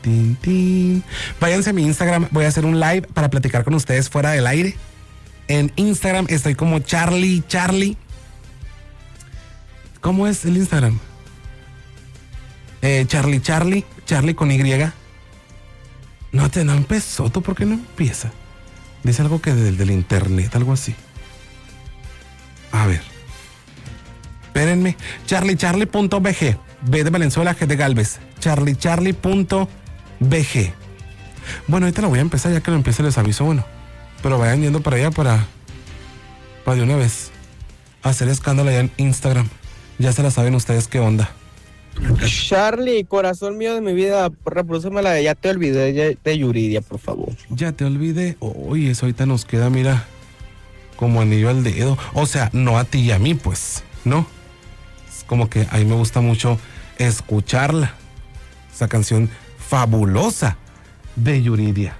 Tin, tin. Váyanse a mi Instagram, voy a hacer un live para platicar con ustedes fuera del aire. En Instagram estoy como Charlie. ¿Cómo es el Instagram? Charlie con Y. No empezó, ¿tú por qué no empieza? Dice algo que del internet, algo así. A ver. Espérenme. charlie.bg. B de Valenzuela, G de Galvez. charlie.bg. Bueno, ahorita lo voy a empezar, ya que lo empiece les aviso, bueno. Pero vayan yendo para allá para de una vez hacer escándalo allá en Instagram. Ya se la saben ustedes qué onda. Charlie, corazón mío de mi vida, reprodúceme la de Ya te olvidé de Yuridia, por favor. Ya te olvidé. Uy, eso ahorita nos queda, mira, como anillo al dedo. O sea, no a ti y a mí, pues, ¿no? Es como que a mí me gusta mucho escucharla. Esa canción fabulosa de Yuridia.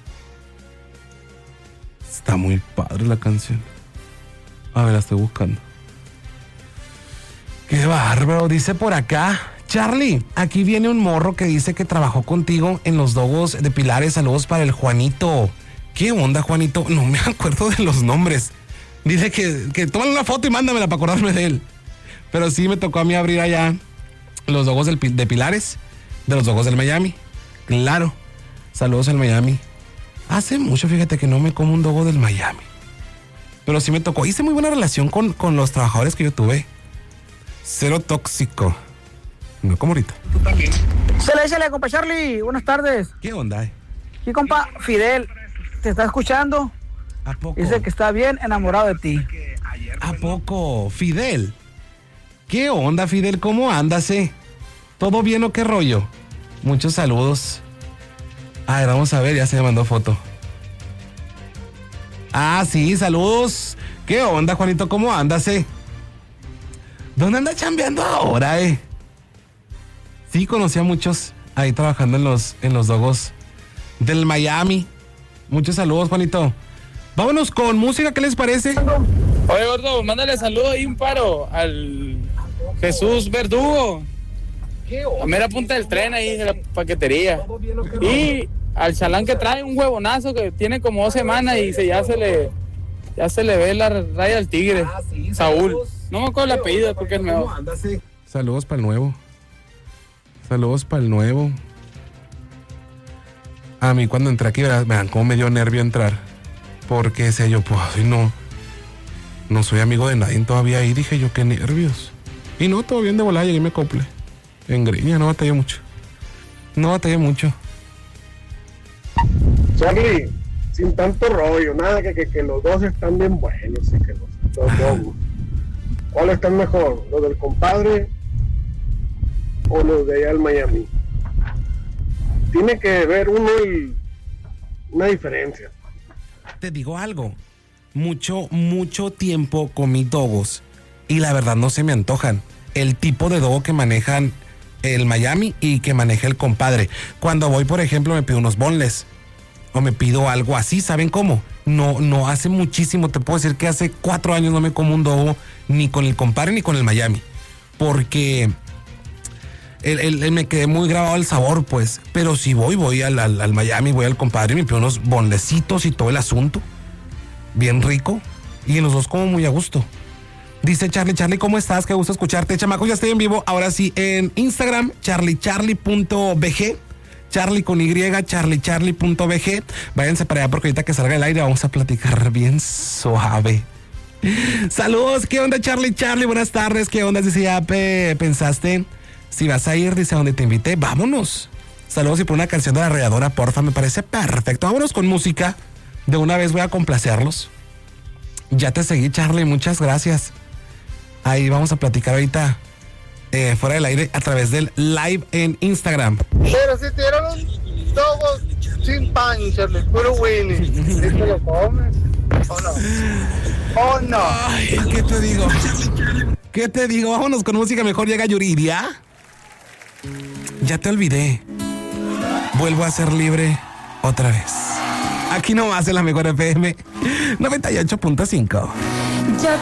Está muy padre la canción. A ver, la estoy buscando. Qué bárbaro, dice por acá. Charlie, aquí viene un morro que dice que trabajó contigo en los Dogos de Pilares. Saludos para el Juanito. ¿Qué onda, Juanito? No me acuerdo de los nombres. Dice que tómale una foto y mándamela para acordarme de él. Pero sí me tocó a mí abrir allá los Dogos de Pilares, de los Dogos del Miami. Claro, saludos al Miami. Hace mucho, fíjate que no me como un dogo del Miami. Pero sí me tocó. Hice muy buena relación con los trabajadores que yo tuve. Cero tóxico. No como ahorita. Tú también. Échale, compa Charlie. Buenas tardes. ¿Qué onda? Sí, compa Fidel, te está escuchando. ¿A poco? Dice que está bien enamorado de ti. ¿A poco? Fidel. ¿Qué onda, Fidel? ¿Cómo andas, ¿Todo bien o qué rollo? Muchos saludos. A ver, vamos a ver, ya se me mandó foto. Ah, sí, saludos. ¿Qué onda, Juanito? ¿Cómo andas, ¿Dónde anda chambeando ahora, Sí, conocí a muchos ahí trabajando en los Dogos del Miami. Muchos saludos, Juanito. Vámonos con música, ¿qué les parece? Oye, gordo, mándale saludos y un paro al Jesús Verdugo. A mera punta del tren ahí de la paquetería. Y al chalán que trae un huevonazo que tiene como 2 semanas y ya se le ve la raya al tigre. Saúl. No me acuerdo el apellido porque es nuevo. Saludos para el nuevo. Saludos para el nuevo. A mí cuando entré aquí, ¿verdad? Me dan como medio nervio entrar. Porque sé yo, pues, no soy amigo de nadie todavía ahí. Dije yo, qué nervios. Y no, todo bien de volada, llegué y me acople. En Greña, no batallé mucho. Charlie, sin tanto rollo, nada que los dos están bien buenos y que los dos. ¿Cuál están mejor? ¿Los del compadre o los de allá del Miami? Tiene que ver una diferencia. Te digo algo. Mucho tiempo comí dogos y la verdad no se me antojan. El tipo de dogo que manejan el Miami y que maneja el compadre. Cuando voy, por ejemplo, me pido unos boneless o me pido algo así, ¿saben cómo? No hace muchísimo, te puedo decir que hace 4 años no me como un dogo ni con el compadre ni con el Miami, porque me quedé muy grabado el sabor, pues. Pero si voy al Miami, voy al compadre y me pido unos bonlecitos y todo el asunto, bien rico, y en los dos como muy a gusto. Dice Charlie, ¿cómo estás? Qué gusto escucharte, chamaco. Ya estoy en vivo, ahora sí, en Instagram, charlie.bg, Charlie con Y, charlie.bg. Váyanse para allá porque ahorita que salga el aire vamos a platicar bien suave. Saludos, ¿qué onda, Charlie? Buenas tardes, ¿qué onda? Dice, ya pensaste si vas a ir, dice, a donde te invité, vámonos. Saludos y por una canción de La Arrolladora, porfa, me parece perfecto. Vámonos con música, de una vez voy a complacerlos. Ya te seguí, Charlie, muchas gracias. Ahí vamos a platicar ahorita fuera del aire a través del live en Instagram. Pero si te dieron un dogo sin pan, Charlie, puro Willy. ¿Te lo comes o no? ¿O no? Ay, ¿qué te digo? Vámonos con música, mejor llega Yuridia. Ya te olvidé. Vuelvo a ser libre otra vez. Aquí nomás en la mejor FM 98.5.